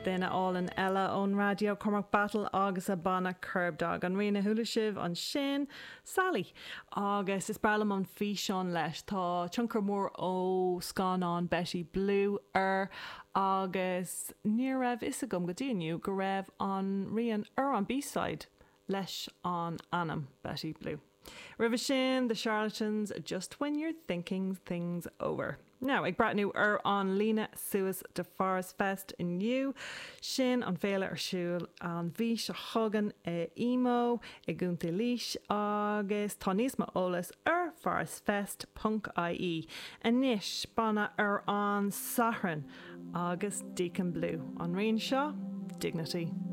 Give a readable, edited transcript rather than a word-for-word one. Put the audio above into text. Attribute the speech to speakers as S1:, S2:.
S1: Duine álan eile ón radio Cormac Battle agus a banna Curbdog an riana thula sibh an sin Sally agus is brelam an fí seán leis tá tionchar mór ó Scánán Betty Blue agus ní raibh is a gom go dtíoniu go raibh an rian an B-side leis an Annam Betty Blue. River sin, The Charlatans, just when you're thinking things over. Now, ag bratnú an lína suas de Forest Fest inniu, sin an féile siúil an bhí se thugan emo I gúnta líis agus tá níos mo ólas forestfest.ie Anis banna an Saharan agus Deacon Blue. An rion seo, Dignity.